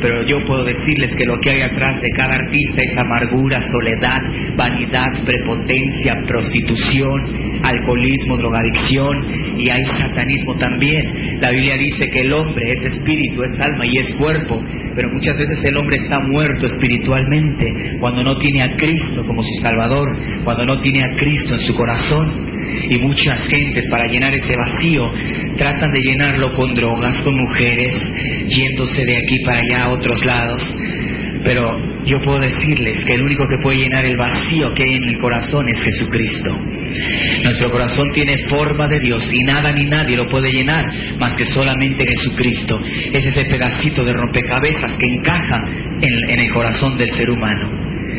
pero yo puedo decirles que lo que hay atrás de cada artista es amargura, soledad, vanidad, prepotencia, prostitución, alcoholismo, drogadicción, y hay satanismo también. La Biblia dice que el hombre es espíritu, es alma y es cuerpo, pero muchas veces el hombre está muerto espiritualmente cuando no tiene a Cristo como su Salvador, cuando no tiene a Cristo en su corazón. Y muchas gentes, para llenar ese vacío, tratan de llenarlo con drogas, con mujeres, yéndose de aquí para allá a otros lados. Pero yo puedo decirles que el único que puede llenar el vacío que hay en el corazón es Jesucristo. Nuestro corazón tiene forma de Dios y nada ni nadie lo puede llenar más que solamente Jesucristo. Es ese pedacito de rompecabezas que encaja en el corazón del ser humano.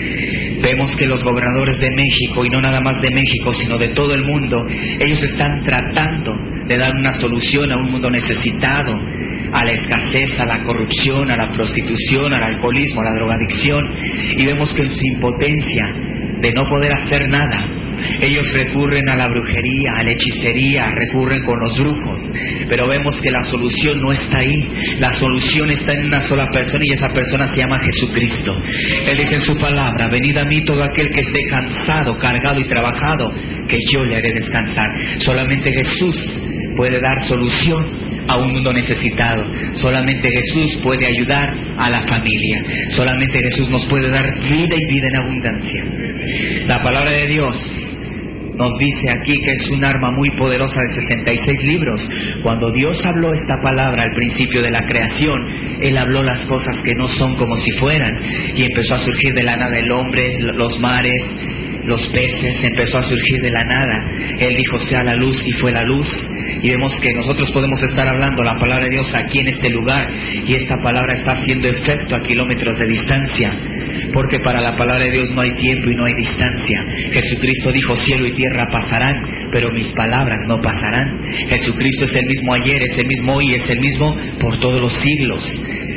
Vemos que los gobernadores de México, y no nada más de México, sino de todo el mundo, ellos están tratando de dar una solución a un mundo necesitado, a la escasez, a la corrupción, a la prostitución, al alcoholismo, a la drogadicción, y vemos que en su impotencia de no poder hacer nada, ellos recurren a la brujería, a la hechicería, recurren con los brujos, pero vemos que la solución no está ahí. La solución está en una sola persona, y esa persona se llama Jesucristo. Él dice en su palabra: venid a mí todo aquel que esté cansado, cargado y trabajado, que yo le haré descansar. Solamente Jesús puede dar solución a un mundo necesitado. Solamente Jesús puede ayudar a la familia. Solamente Jesús nos puede dar vida y vida en abundancia. La palabra de Dios nos dice aquí que es un arma muy poderosa de 66 libros. Cuando Dios habló esta palabra al principio de la creación, Él habló las cosas que no son como si fueran, y empezó a surgir de la nada el hombre, los mares, los peces, empezó a surgir de la nada. Él dijo: sea la luz, y fue la luz. Y vemos que nosotros podemos estar hablando la palabra de Dios aquí en este lugar, y esta palabra está haciendo efecto a kilómetros de distancia, porque para la palabra de Dios no hay tiempo y no hay distancia. Jesucristo dijo: cielo y tierra pasarán, pero mis palabras no pasarán. Jesucristo es el mismo ayer, es el mismo hoy, es el mismo por todos los siglos.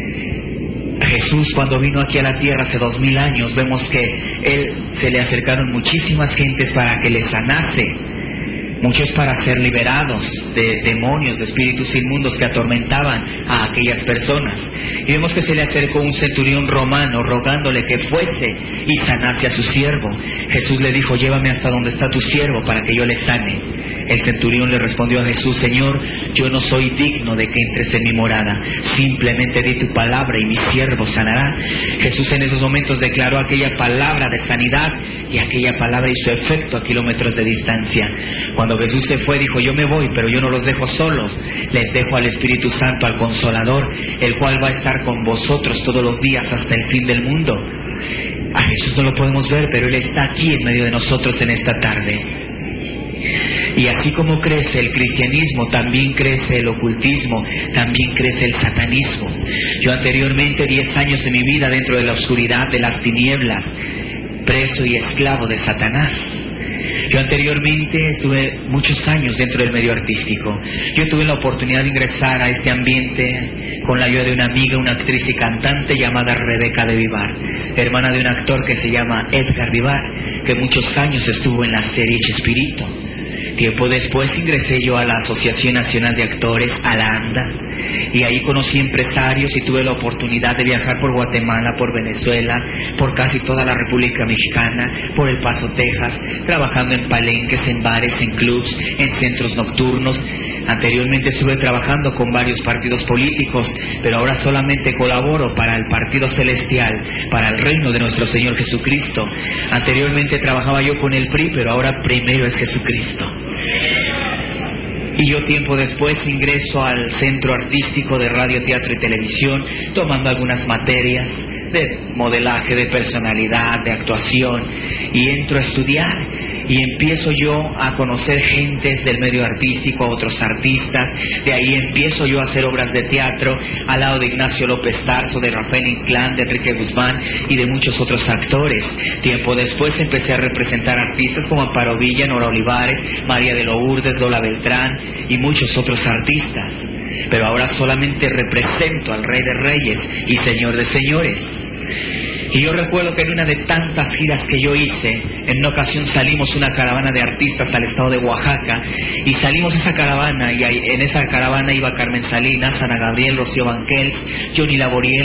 Jesús, cuando vino aquí a la tierra hace 2000 años, vemos que Él se le acercaron muchísimas gentes para que le sanase, muchos para ser liberados de demonios, de espíritus inmundos que atormentaban a aquellas personas. Y vemos que se le acercó un centurión romano rogándole que fuese y sanase a su siervo. Jesús le dijo: llévame hasta donde está tu siervo para que yo le sane. El centurión le respondió a Jesús: Señor, yo no soy digno de que entres en mi morada, simplemente di tu palabra y mi siervo sanará. Jesús en esos momentos declaró aquella palabra de sanidad, y aquella palabra hizo efecto a kilómetros de distancia. Cuando Jesús se fue, dijo: yo me voy, pero yo no los dejo solos, les dejo al Espíritu Santo, al Consolador, el cual va a estar con vosotros todos los días hasta el fin del mundo. A Jesús no lo podemos ver, pero Él está aquí en medio de nosotros en esta tarde. Y así como crece el cristianismo, también crece el ocultismo, también crece el satanismo. Yo anteriormente, 10 años de mi vida dentro de la oscuridad, de las tinieblas, preso y esclavo de Satanás. Yo anteriormente estuve muchos años dentro del medio artístico. Yo tuve la oportunidad de ingresar a este ambiente con la ayuda de una amiga, una actriz y cantante llamada Rebeca de Vivar, hermana de un actor que se llama Edgar Vivar, que muchos años estuvo en la serie Chespirito. Tiempo después ingresé yo a la Asociación Nacional de Actores, a la ANDA, y ahí conocí empresarios y tuve la oportunidad de viajar por Guatemala, por Venezuela, por casi toda la República Mexicana, por El Paso, Texas, trabajando en palenques, en bares, en clubs, en centros nocturnos. Anteriormente estuve trabajando con varios partidos políticos, pero ahora solamente colaboro para el Partido Celestial, para el reino de nuestro Señor Jesucristo. Anteriormente trabajaba yo con el PRI, pero ahora primero es Jesucristo. Y yo tiempo después ingreso al Centro Artístico de Radio, Teatro y Televisión, tomando algunas materias de modelaje, de personalidad, de actuación, y entro a estudiar. Y empiezo yo a conocer gentes del medio artístico, a otros artistas. De ahí empiezo yo a hacer obras de teatro al lado de Ignacio López Tarso, de Rafael Inclán, de Enrique Guzmán y de muchos otros actores. Tiempo después empecé a representar artistas como Amparo Villa, Nora Olivares, María de Lourdes, Lola Beltrán y muchos otros artistas. Pero ahora solamente represento al Rey de Reyes y Señor de Señores. Y yo recuerdo que en una de tantas giras que yo hice, en una ocasión salimos una caravana de artistas al estado de Oaxaca, y salimos esa caravana, y en esa caravana iba Carmen Salinas, Ana Gabriel, Rocío Banquels, Johnny Laboriel,